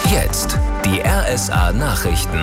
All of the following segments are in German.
Jetzt die RSA-Nachrichten.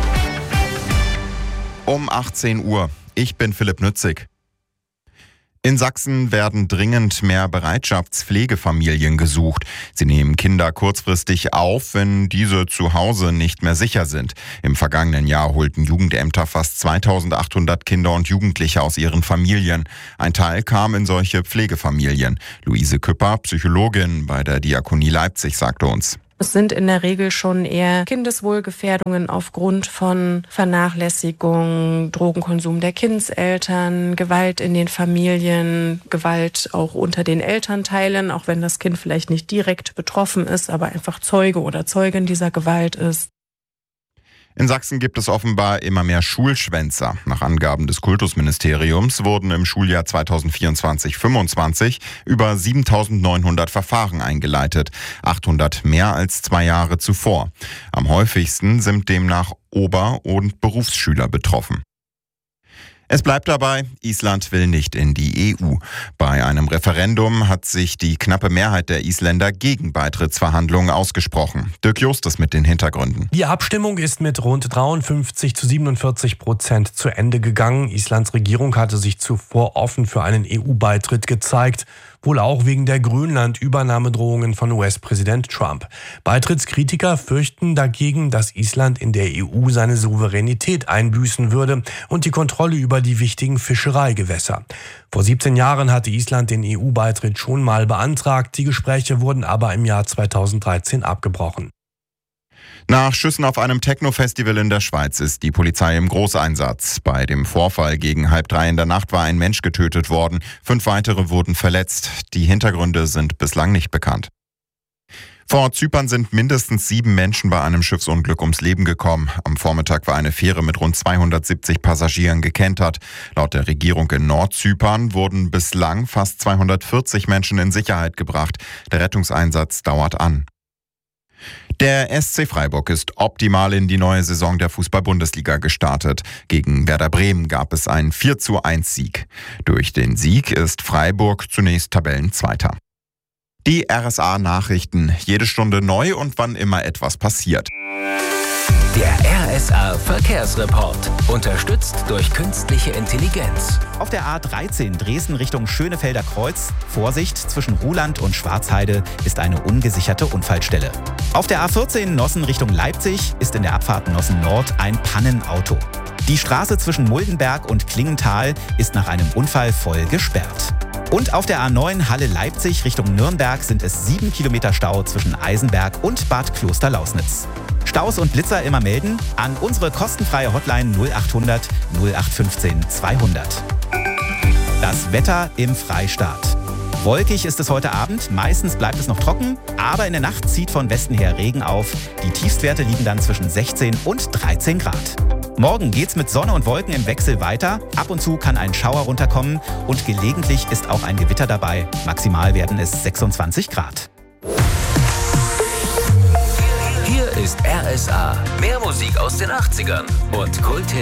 Um 18 Uhr. Ich bin Philipp Nützig. In Sachsen werden dringend mehr Bereitschaftspflegefamilien gesucht. Sie nehmen Kinder kurzfristig auf, wenn diese zu Hause nicht mehr sicher sind. Im vergangenen Jahr holten Jugendämter fast 2800 Kinder und Jugendliche aus ihren Familien. Ein Teil kam in solche Pflegefamilien. Luise Küpper, Psychologin bei der Diakonie Leipzig, sagte uns: Es sind in der Regel schon eher Kindeswohlgefährdungen aufgrund von Vernachlässigung, Drogenkonsum der Kindeseltern, Gewalt in den Familien, Gewalt auch unter den Elternteilen, auch wenn das Kind vielleicht nicht direkt betroffen ist, aber einfach Zeuge oder Zeugin dieser Gewalt ist. In Sachsen gibt es offenbar immer mehr Schulschwänzer. Nach Angaben des Kultusministeriums wurden im Schuljahr 2024/25 über 7.900 Verfahren eingeleitet, 800 mehr als 2 Jahre zuvor. Am häufigsten sind demnach Ober- und Berufsschüler betroffen. Es bleibt dabei, Island will nicht in die EU. Bei einem Referendum hat sich die knappe Mehrheit der Isländer gegen Beitrittsverhandlungen ausgesprochen. Dirk Justus mit den Hintergründen. Die Abstimmung ist mit rund 53-47% zu Ende gegangen. Islands Regierung hatte sich zuvor offen für einen EU-Beitritt gezeigt, wohl auch wegen der Grönland-Übernahmedrohungen von US-Präsident Trump. Beitrittskritiker fürchten dagegen, dass Island in der EU seine Souveränität einbüßen würde und die Kontrolle über die wichtigen Fischereigewässer. Vor 17 Jahren hatte Island den EU-Beitritt schon mal beantragt. Die Gespräche wurden aber im Jahr 2013 abgebrochen. Nach Schüssen auf einem Techno-Festival in der Schweiz ist die Polizei im Großeinsatz. Bei dem Vorfall gegen 2:30 in der Nacht war ein Mensch getötet worden. 5 weitere wurden verletzt. Die Hintergründe sind bislang nicht bekannt. Vor Zypern sind mindestens 7 Menschen bei einem Schiffsunglück ums Leben gekommen. Am Vormittag war eine Fähre mit rund 270 Passagieren gekentert. Laut der Regierung in Nordzypern wurden bislang fast 240 Menschen in Sicherheit gebracht. Der Rettungseinsatz dauert an. Der SC Freiburg ist optimal in die neue Saison der Fußball-Bundesliga gestartet. Gegen Werder Bremen gab es einen 4:1 Sieg. Durch den Sieg ist Freiburg zunächst Tabellenzweiter. Die RSA-Nachrichten, jede Stunde neu und wann immer etwas passiert. Der RSA-Verkehrsreport. Unterstützt durch künstliche Intelligenz. Auf der A13 Dresden Richtung Schönefelder Kreuz. Vorsicht, zwischen Ruhland und Schwarzheide ist eine ungesicherte Unfallstelle. Auf der A14 Nossen Richtung Leipzig ist in der Abfahrt Nossen Nord ein Pannenauto. Die Straße zwischen Muldenberg und Klingenthal ist nach einem Unfall voll gesperrt. Und auf der A9 Halle-Leipzig Richtung Nürnberg sind es 7 Kilometer Stau zwischen Eisenberg und Bad Klosterlausnitz. Staus und Blitzer immer melden an unsere kostenfreie Hotline 0800 0815 200. Das Wetter im Freistaat. Wolkig ist es heute Abend, meistens bleibt es noch trocken, aber in der Nacht zieht von Westen her Regen auf. Die Tiefstwerte liegen dann zwischen 16 und 13 Grad. Morgen geht's mit Sonne und Wolken im Wechsel weiter. Ab und zu kann ein Schauer runterkommen und gelegentlich ist auch ein Gewitter dabei. Maximal werden es 26 Grad. Hier ist RSA. Mehr Musik aus den 80ern und Kult